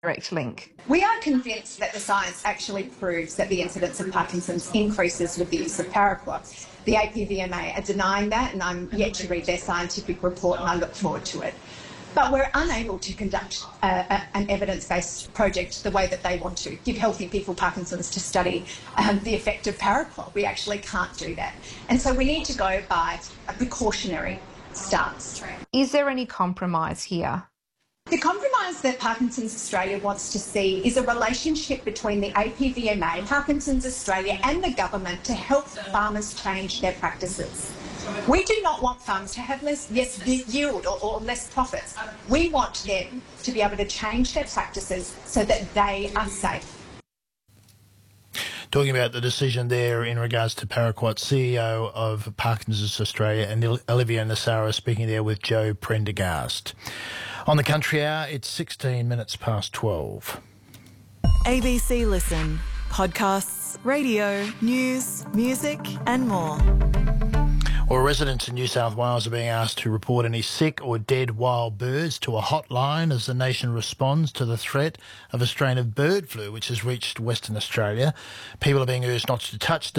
direct link. We are convinced that the science actually proves that the incidence of Parkinson's increases with the use of paraquat. The APVMA are denying that, and I'm yet to read their scientific report, and I look forward to it. But we're unable to conduct an evidence-based project the way that they want to, give healthy people Parkinson's to study the effect of paraquat. We actually can't do that. And so we need to go by a precautionary stance. Is there any compromise here? The compromise that Parkinson's Australia wants to see is a relationship between the APVMA, Parkinson's Australia and the government to help farmers change their practices. We do not want farmers to have less yield or less profits. We want them to be able to change their practices so that they are safe. Talking about the decision there in regards to paraquat, CEO of Parkinson's Australia, and Olivia Nassara speaking there with Joe Prendergast. On the Country Hour, it's 16 minutes past 12. ABC Listen. Podcasts, radio, news, music and more. Well, residents in New South Wales are being asked to report any sick or dead wild birds to a hotline as the nation responds to the threat of a strain of bird flu which has reached Western Australia. People are being urged not to touch the